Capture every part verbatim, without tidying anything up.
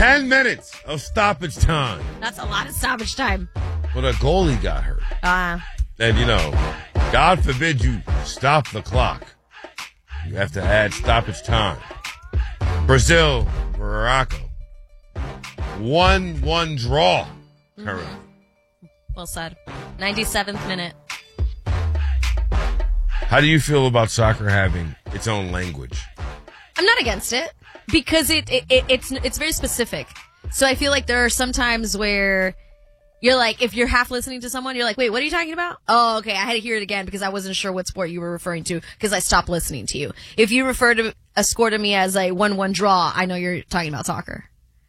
Ten minutes of stoppage time. That's a lot of stoppage time. But a goalie got hurt. Uh, And, you know, God forbid you stop the clock. You have to add stoppage time. Brazil, Morocco. one one draw currently. Mm-hmm. Well said. ninety-seventh minute. How do you feel about soccer having its own language? I'm not against it because it, it, it it's it's very specific. So I feel like there are some times where you're like, if you're half listening to someone, you're like, wait, what are you talking about? Oh, okay, I had to hear it again because I wasn't sure what sport you were referring to because I stopped listening to you. If you refer to a score to me as a one one draw, I know you're talking about soccer.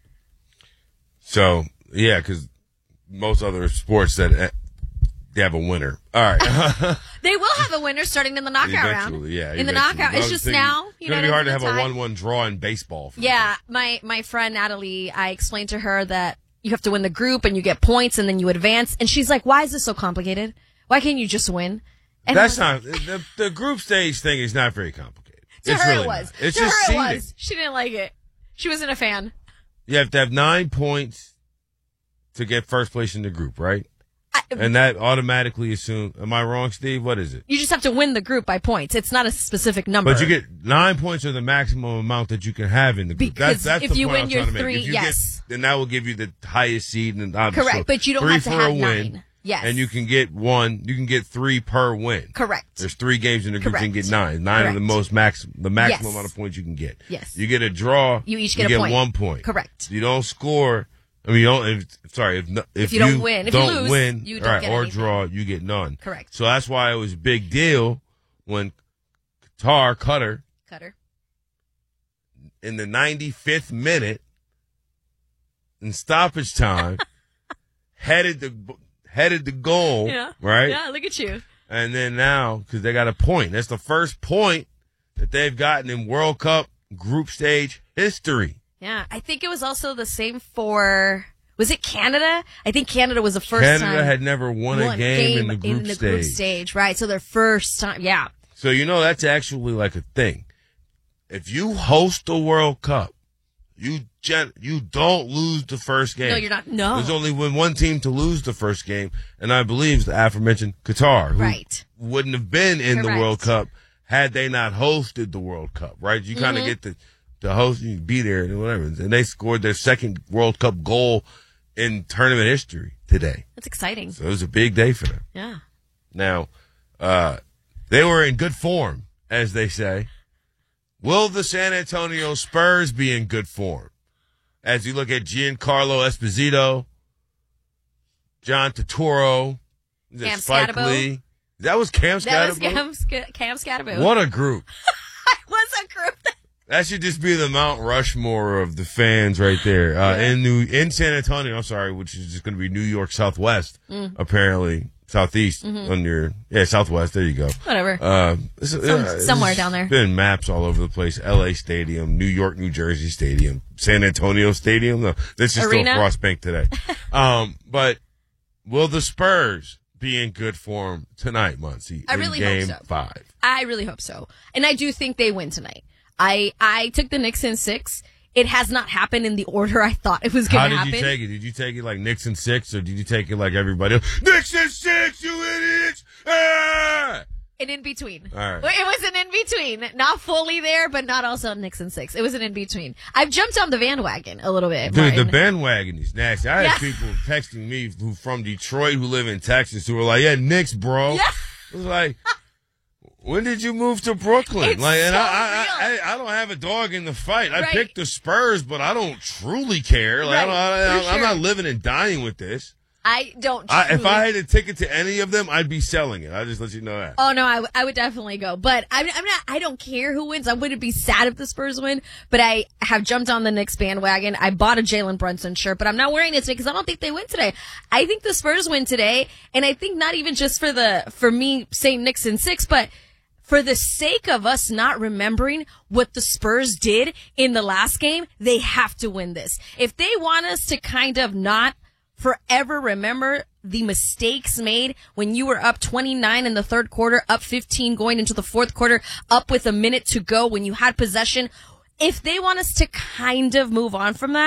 So, yeah, because most other sports that uh, they have a winner. All right. They will have a winner starting in the knockout round. Eventually, yeah. In the eventually. knockout. It's just thinking, now. You it's know, going to be hard to have time. a one one draw in baseball. For yeah, my, my friend Natalie, I explained to her that you have to win the group and you get points and then you advance. And she's like, why is this so complicated? Why can't you just win? And That's like, not, the, the group stage thing is not very complicated. To it's her really it was. Not. It's to just her seeding. it was. She didn't like it. She wasn't a fan. You have to have nine points to get first place in the group, right? I, And that automatically assumes, am I wrong, Steve? What is it? You just have to win the group by points. It's not a specific number. But you get nine points are the maximum amount that you can have in the group. Because that's that's if the you point win I'm your trying to make. three, If you yes. Get, then that will give you the highest seed. And obviously, correct, but you don't three have to for have a win, nine. Yes. And you can get one. You can get three per win. Correct. There's three games in the group. Correct. You can get nine. Nine Correct. are the most max, the maximum Yes. amount of points you can get. Yes. You get a draw. You each get a get point. one point. Correct. You don't score. I mean, you don't. If, sorry, if, if, If you don't win. If you don't lose, win, you don't right, get or anything. draw, you get none. Correct. So that's why it was a big deal when Qatar, Qatar, Cutter. in the ninety-fifth minute in stoppage time, headed the headed the goal, Yeah. right? Yeah, look at you. And then now, because they got a point, that's the first point that they've gotten in World Cup group stage history. Yeah, I think it was also the same for, was it Canada? I think Canada was the first Canada time. had never won a one game, in the group in the stage. group stage, right? So their first time, yeah. So, you know, that's actually like a thing. If you host the World Cup, you gen- you don't lose the first game. No, you're not. No. There's only been one team to lose the first game, and I believe it's the aforementioned Qatar, who Right. wouldn't have been in Correct. the World Cup had they not hosted the World Cup, right? You kind of Mm-hmm. get the, the host, you be there and whatever. And they scored their second World Cup goal in tournament history today. That's exciting. So it was a big day for them. Yeah. Now, uh, they were in good form, as they say. Will the San Antonio Spurs be in good form? As you look at Giancarlo Esposito, John Turturro, is it Cam Spike Scatterbo. Lee. That was Cam That was Scatterbo? Cam, Sc- Cam Scatterbo. What a group. was a group that That should just be the Mount Rushmore of the fans right there. Uh, in New, in San Antonio, I'm sorry, which is just going to be New York Southwest, Mm. apparently. Southeast Mm-hmm. on your, yeah, Southwest. There you go. Whatever. Uh, it's- Some- uh, somewhere it's down there. Been maps all over the place. L A Stadium, New York, New Jersey Stadium, San Antonio Stadium. No, let's just Arena? throw Frostbank today. um, but will the Spurs be in good form tonight, Muncie? I in really hope game so. five. I really hope so. And I do think they win tonight. I, I took the Knicks in six. It has not happened in the order I thought it was How going to did happen. you take it? Did you take it like Knicks and six, or did you take it like everybody else? Knicks and six, you idiots! Ah! An in between. All right. Well, it was an in between. Not fully there, but not also Knicks and six. It was an in between. I've jumped on the bandwagon a little bit. Dude, Martin. the bandwagon is nasty. I Yeah. had people texting me who from Detroit who live in Texas who were like, "Yeah, Knicks, bro." Yeah. I was like, when did you move to Brooklyn? It's like, and so I, I, real. I, I don't have a dog in the fight. I Right. picked the Spurs, but I don't truly care. Like, I don't, Right, I, for I'm sure. not living and dying with this. I don't. I, if truly- I had a ticket to any of them, I'd be selling it. I'll just let you know that. Oh no, I, w- I would definitely go, but I'm, I'm not. I don't care who wins. I wouldn't be sad if the Spurs win, but I have jumped on the Knicks bandwagon. I bought a Jalen Brunson shirt, but I'm not wearing it today because I don't think they win today. I think the Spurs win today, and I think not even just for the for me saying Knicks in six, but for the sake of us not remembering what the Spurs did in the last game, they have to win this. If they want us to kind of not forever remember the mistakes made when you were up twenty-nine in the third quarter, up fifteen going into the fourth quarter, up with a minute to go when you had possession. If they want us to kind of move on from that,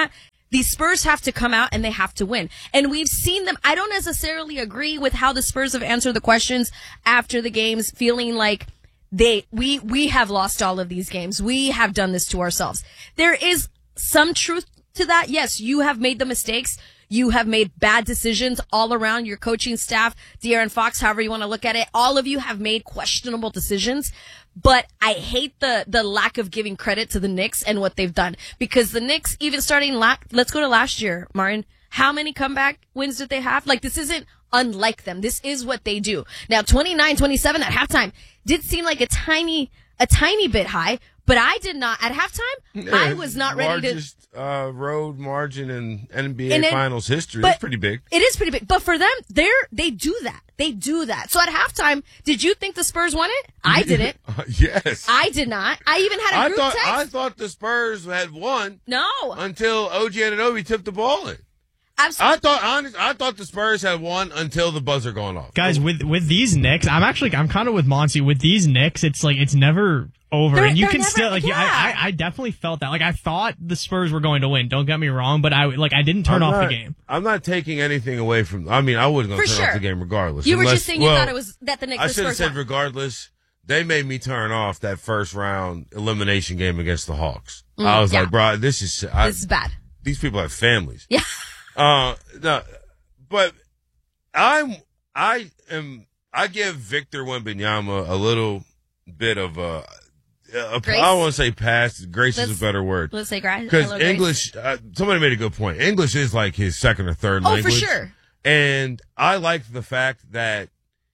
The Spurs have to come out and they have to win. And we've seen them. I don't necessarily agree with how the Spurs have answered the questions after the games, feeling like they, we, we have lost all of these games. We have done this to ourselves. There is some truth to that. Yes, you have made the mistakes. You have made bad decisions all around your coaching staff, De'Aaron Fox, however you want to look at it. All of you have made questionable decisions. But I hate the, the lack of giving credit to the Knicks and what they've done. Because the Knicks, even starting, la- let's go to last year, Martin. How many comeback wins did they have? Like, this isn't unlike them. This is what they do. Now, twenty-nine twenty-seven at halftime did seem like a tiny, a tiny bit high. But I did not, at halftime, Yeah, I was not ready largest, to. Uh, road margin in N B A And it- Finals history. but- That's pretty big. It is pretty big. But for them, they're, they do that. They do that. So at halftime, did you think the Spurs won it? I didn't. Uh, yes. I did not. I even had a I group thought text. I thought the Spurs had won no. until O G Anunoby tipped the ball in. Absolutely. I thought honest, I thought the Spurs had won until the buzzer gone off. Guys, with with these Knicks, I'm actually I'm kind of with Monty. With these Knicks, it's like it's never over, They're- and you they're can never- still like yeah. I, I I definitely felt that. Like I thought the Spurs were going to win. Don't get me wrong, but I like I didn't turn I'm off not- the game. I'm not taking anything away from. I mean, I wasn't going For to turn sure. off the game regardless. You were unless- just saying you well, thought it was that the Knicks I the should have Spurs said won. regardless. They made me turn off that first round elimination game against the Hawks. I was yeah. like, bro, this is I, This is bad. these people have families. Yeah. Uh, no, but I'm, I am, I give Victor Wembanyama a little bit of a, a Grace? I don't want to say pass. Grace is Let's- a better word. Let's say grass. Because English, uh, somebody made a good point. English is like his second or third Oh, language. for sure. And I like the fact that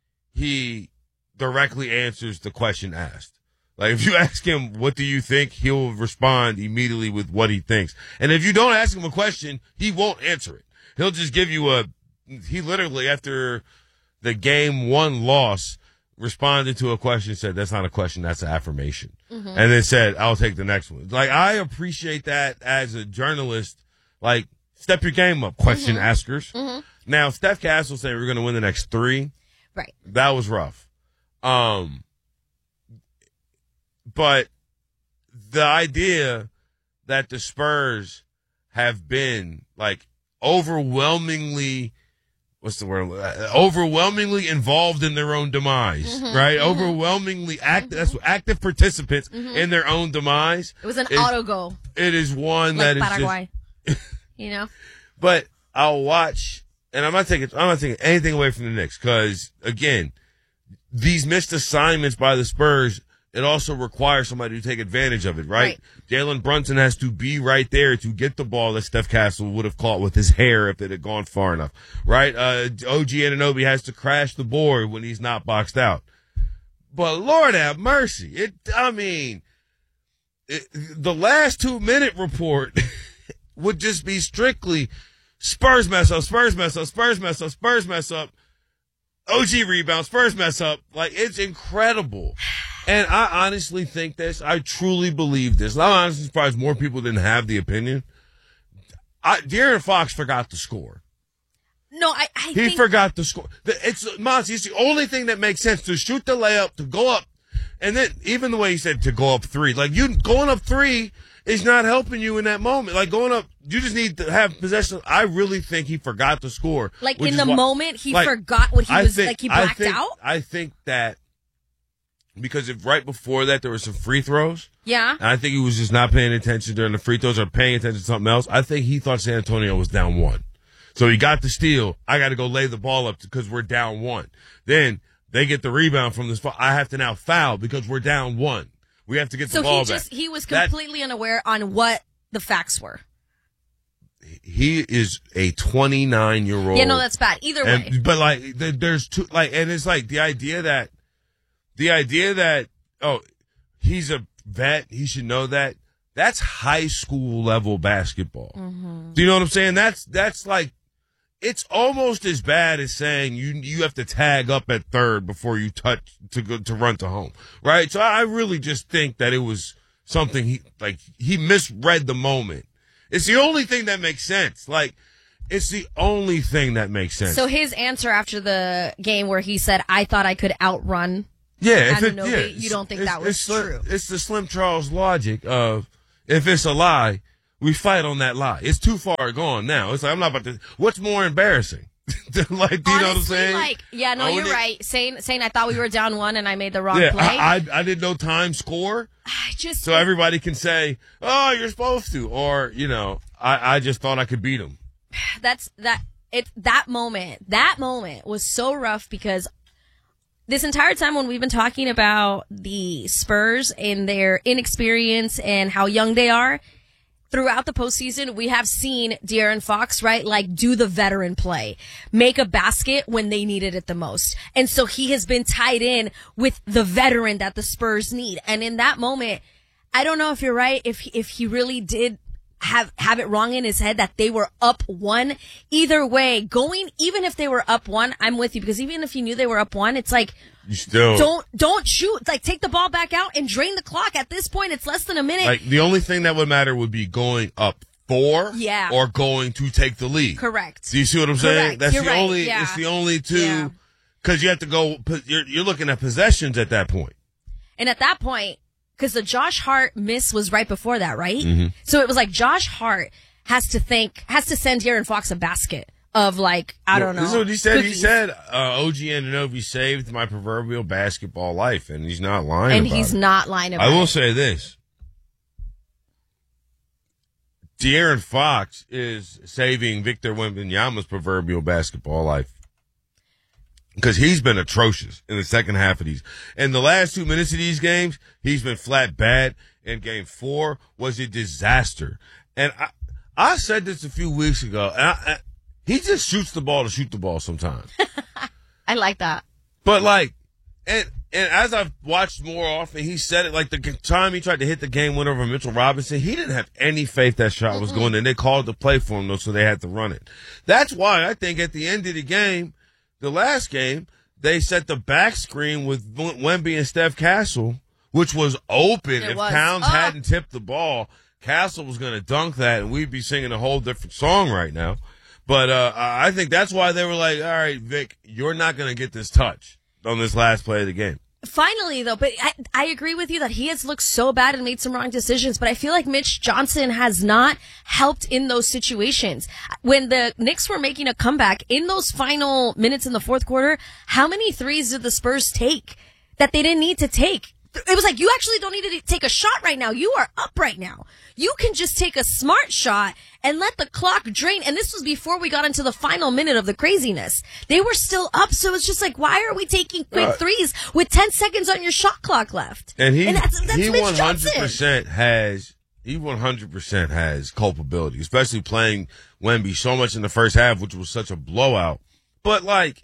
he directly answers the question asked. Like, if you ask him, what do you think? He'll respond immediately with what he thinks. And if you don't ask him a question, he won't answer it. He'll just give you a, he literally, after the game one loss, responded to a question, said, that's not a question, that's an affirmation. Mm-hmm. And then said, I'll take the next one. Like, I appreciate that as a journalist. Like, step your game up, question Mm-hmm. askers. Mm-hmm. Now, Steph Castle saying we're going to win the next three. Right. That was rough. Um, but the idea that the Spurs have been like overwhelmingly, what's the word? Uh, overwhelmingly involved in their own demise, Mm-hmm. right? Mm-hmm. Overwhelmingly active, that's what, active participants Mm-hmm. in their own demise. It was an is- auto goal, It is one like that is just, Paraguay. You know? but I'll watch, and I'm not taking, I'm not taking anything away from the Knicks because again, these missed assignments by the Spurs, it also requires somebody to take advantage of it, right? Right. Jalen Brunson has to be right there to get the ball that Steph Castle would have caught with his hair if it had gone far enough, right? Uh, O G Anunoby has to crash the board when he's not boxed out. But Lord have mercy. It, I mean, it, the last two minute report would just be strictly Spurs mess up, Spurs mess up, Spurs mess up, Spurs mess up. O G rebound, Spurs mess up. Like, it's incredible. And I honestly think this. I truly believe this. I'm honestly surprised more people didn't have the opinion. I, De'Aaron Fox forgot to score. No, I, I He think forgot to score. The- It's, Monty, it's the only thing that makes sense to shoot the layup, to go up. And then even the way he said to go up three, like you going up three is not helping you in that moment. Like going up, you just need to have possession. I really think he forgot to score. like which in is the why- moment he like, forgot what he I was think- like he I blacked think- out. I think that because if right before that there were some free throws, Yeah. and I think he was just not paying attention during the free throws or paying attention to something else. I think he thought San Antonio was down one. So he got the steal. I got to go lay the ball up because we're down one. Then they get the rebound from the spot. I have to now foul because we're down one. We have to get So the ball he just back. he was That- completely unaware on what the facts were. He is a twenty-nine year old. Yeah, no, that's bad. Either way. And, but like, there- there's two, like, and it's like the idea that, the idea that, oh, he's a vet, he should know that. That's high school level basketball. Mm-hmm. Do you know what I'm saying? That's, that's like, it's almost as bad as saying you, you have to tag up at third before you touch to go, to run to home. Right? So I really just think that it was something he, like, he misread the moment. It's the only thing that makes sense. Like, it's the only thing that makes sense. So his answer after the game where he said, I thought I could outrun. yeah, if it, Anunoby, yeah, you don't think it's- that was it's the- true? It's the Slim Charles logic of if it's a lie, we fight on that lie. It's too far gone now. It's like, I'm not about to, what's more embarrassing? Like, do you Honestly, know what I'm saying? Like, yeah, no, Oh, you're it, right. Saying, saying I thought we were down one and I made the wrong yeah, play. I, I, I didn't know time score. I just, So everybody can say, oh, you're supposed to. Or, you know, I, I just thought I could beat him. that's, that, it, that moment, that moment was so rough because this entire time when we've been talking about the Spurs and their inexperience and how young they are, throughout the postseason, we have seen De'Aaron Fox, right, like do the veteran play, make a basket when they needed it the most. And so he has been tied in with the veteran that the Spurs need. And in that moment, I don't know if you're right, if, if he really did have, have it wrong in his head that they were up one. Either way, going, even if they were up one, I'm with you because even if you knew they were up one, it's like, You still don't, don't shoot. Like take the ball back out and drain the clock. At this point, it's less than a minute. like the only thing that would matter would be going up four, Yeah. or going to take the lead. Correct. Do you see what I'm saying? Correct. That's You're the right. only. Yeah. It's the only two, Yeah. because you have to go. You're you're looking at possessions at that point. And at that point, because the Josh Hart miss was right before that, right? Mm-hmm. So it was like Josh Hart has to think, has to send De'Aaron Fox a basket of like, I don't know. This is what he said. cookies. He said, uh, "O G Anunoby saved my proverbial basketball life," and he's not lying. And about he's it. not lying about I will it. say this. De'Aaron Fox is saving Victor Wembanyama's proverbial basketball life. Because he's been atrocious in the second half of these. In the last two minutes of these games, he's been flat bad. And game four was a disaster. And I, I said this a few weeks ago. And I, I, he just shoots the ball to shoot the ball sometimes. I like that. But like, and and as I've watched more often, he said it like the time he tried to hit the game winner over Mitchell Robinson, he didn't have any faith that shot was going in. They called the play for him though, so they had to run it. That's why I think at the end of the game, the last game, they set the back screen with Wemby and Steph Castle, which was open. It if was. Towns Oh. hadn't tipped the ball, Castle was going to dunk that, and we'd be singing a whole different song right now. But uh, I think that's why they were like, all right, Vic, you're not going to get this touch on this last play of the game. Finally, though, but I, I agree with you that he has looked so bad and made some wrong decisions, but I feel like Mitch Johnson has not helped in those situations. When the Knicks were making a comeback in those final minutes in the fourth quarter, how many threes did the Spurs take that they didn't need to take? It was like, you actually don't need to take a shot right now. You are up right now. You can just take a smart shot and let the clock drain. And this was before we got into the final minute of the craziness. They were still up. So it's just like, why are we taking quick Uh, threes with ten seconds on your shot clock left? And he, that's, that's he Mitch one hundred percent Johnson. has, he one hundred percent has culpability, especially playing Wemby so much in the first half, which was such a blowout. But like,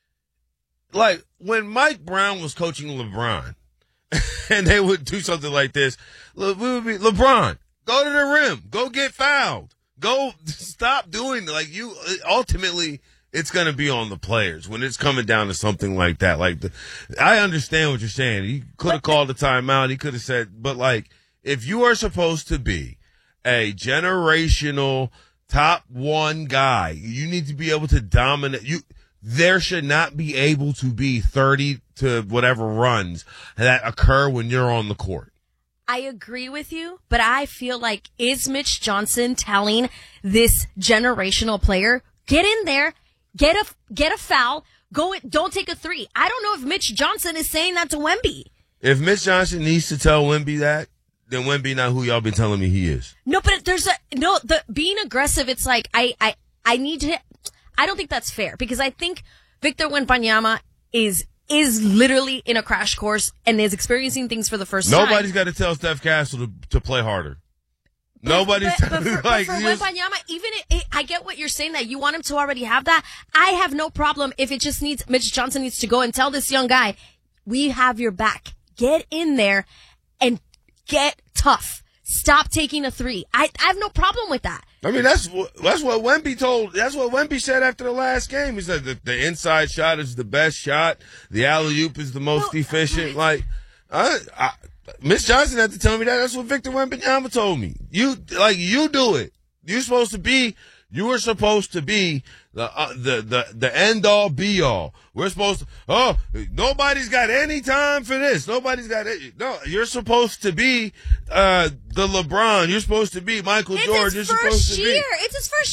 like when Mike Brown was coaching LeBron, and they would do something like this, Le- we would be, LeBron, go to the rim, go get fouled, go stop doing, like you, ultimately, it's going to be on the players when it's coming down to something like that. Like, the, I understand what you're saying. He could have called the timeout. He could have said, but like, if you are supposed to be a generational top one guy, you need to be able to dominate. You, there should not be able to be thirty to whatever runs that occur when you're on the court. I agree with you, but I feel like, is Mitch Johnson telling this generational player, get in there, get a, get a foul, go, in, don't take a three. I don't know if Mitch Johnson is saying that to Wemby. If Mitch Johnson needs to tell Wemby that, then Wemby not who y'all been telling me he is. No, but there's a, no, the being aggressive, it's like, I, I, I need to, I don't think that's fair because I think Victor Wembanyama is, is literally in a crash course and is experiencing things for the first time. Nobody's got to tell Steph Castle to, to play harder. But, Nobody's but, but telling for, like but for he was- Wembanyama, even it, it, I get what you're saying that you want him to already have that. I have no problem if it just needs Mitch Johnson needs to go and tell this young guy, we have your back. Get in there and get tough. Stop taking a three. I, I have no problem with that. I mean, that's what that's what Wemby told. That's what Wemby said after the last game. He said that the inside shot is the best shot. The alley oop is the most Well, efficient. Like, I, I, Miss Johnson had to tell me that. That's what Victor Wembanyama told me. You like you do it. you're supposed to be. You were supposed to be the uh, the the the end all be all. We're supposed to. Oh, nobody's got any time for this. Nobody's got it. No, you're supposed to be uh, the LeBron. You're supposed to be Michael It's Jordan. his You're first supposed to year. be. It's his first